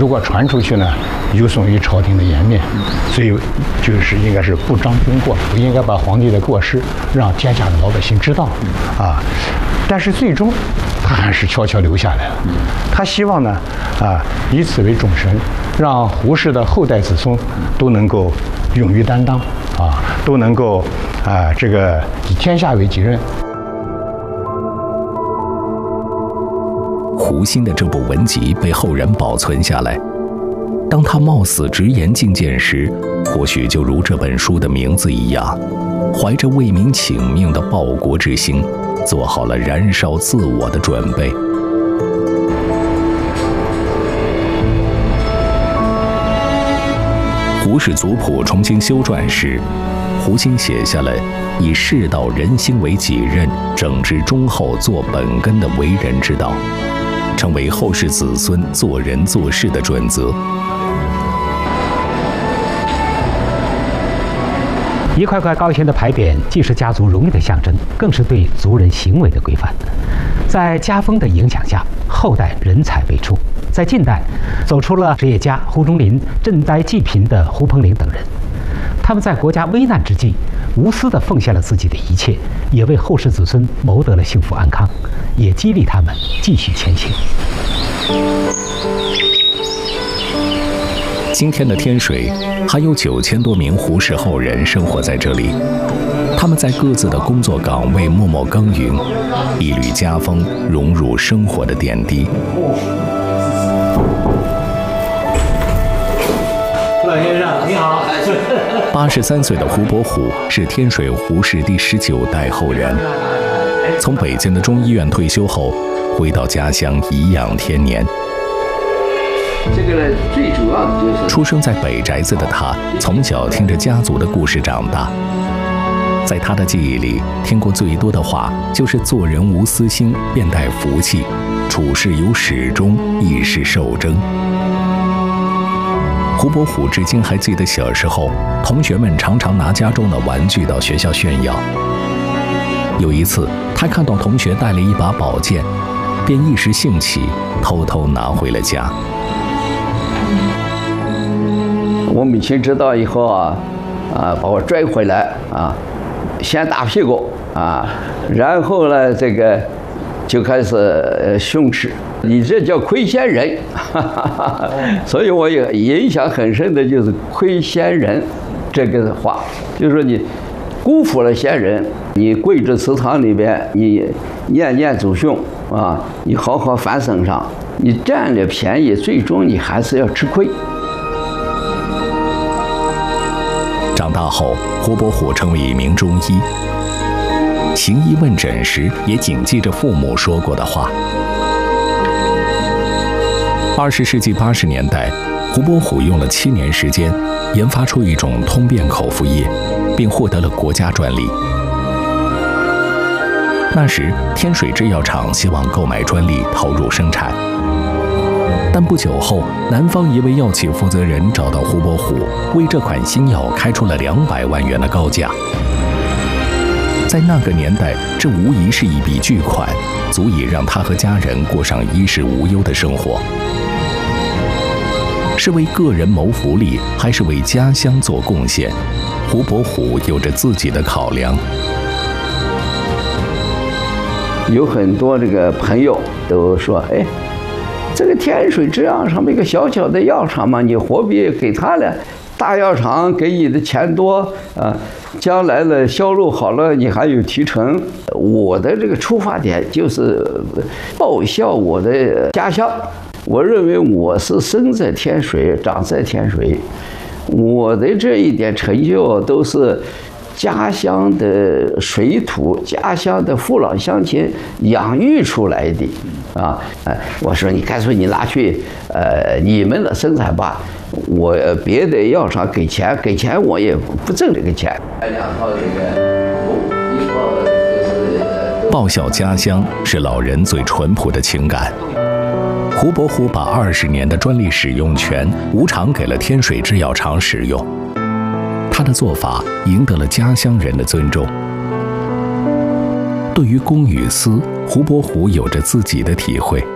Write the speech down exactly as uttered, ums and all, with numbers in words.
如果传出去呢，有损于朝廷的颜面，所以就是应该是不彰功过，不应该把皇帝的过失让天下的老百姓知道啊。但是最终他还是悄悄留下来了。他希望呢啊以此为终身，让胡氏的后代子孙都能够勇于担当啊，都能够啊这个以天下为己任。 胡心的这部文集被后人保存下来。当他冒死直言进谏时，或许就如这本书的名字一样，怀着为民请命的报国之心，做好了燃烧自我的准备。胡氏族谱重新修撰时，胡心写下了以世道人心为己任、整治忠厚做本根的为人之道，成为后世子孙做人做事的准则。 一块块高悬的牌匾，既是家族荣誉的象征，更是对族人行为的规范。在家风的影响下，后代人才辈出。在近代，走出了实业家胡中林、赈灾济贫的胡鹏麟等人。他们在国家危难之际，无私地奉献了自己的一切，也为后世子孙谋得了幸福安康，也激励他们继续前行。 今天的天水还有九千多名胡氏后人生活在这里，他们在各自的工作岗位默默耕耘，一缕家风融入生活的点滴。 老先生你好。 八十三岁的胡伯虎是天水胡氏第十九代后人，从北京的中医院退休后，回到家乡颐养天年。 这个呢，最主要的就是出生在北宅子的他，从小听着家族的故事长大。在他的记忆里，听过最多的话就是“做人无私心，便带福气；处事有始终，亦是受争”。胡伯虎至今还记得小时候，同学们常常拿家中的玩具到学校炫耀。有一次，他看到同学带了一把宝剑，便一时兴起，偷偷拿回了家。 我母亲知道以后啊，啊，把我拽回来啊，先打屁股啊，然后呢，这个就开始呃训斥你这叫亏先人，哈哈哈。所以我也影响很深的就是亏先人这个话，就是说你辜负了先人，你跪着祠堂里边，你念念祖训啊，你好好反省上，你占了便宜，最终你还是要吃亏。 长大后，胡伯虎成为一名中医。行医问诊时，也谨记着父母说过的话。二十世纪八十年代，胡伯虎用了七年时间，研发出一种通便口服液，并获得了国家专利。那时，天水制药厂希望购买专利，投入生产。但不久后，南方一位药企负责人找到胡伯虎，为这款新药开出了两百万元的高价。在那个年代，这无疑是一笔巨款，足以让他和家人过上衣食无忧的生活。是为个人谋福利，还是为家乡做贡献？胡伯虎有着自己的考量。 有很多这个朋友都说：“哎，这个天水制药上面一个小小的药厂嘛，你何必给他了？大药厂给你的钱多啊，将来了销路好了，你还有提成。”我的这个出发点就是报效我的家乡。我认为我是生在天水，长在天水，我的这一点成就都是家乡的水土、家乡的父老乡亲养育出来的啊！哎，我说你干脆你拿去呃你们的生产吧，我别的药厂给钱，给钱我也不挣这个钱。两套这个，一套就是报效家乡是老人最淳朴的情感。胡伯虎把二十年的专利使用权无偿给了天水制药厂使用。他的做法赢得了家乡人的尊重。对于公与私，胡伯虎有着自己的体会。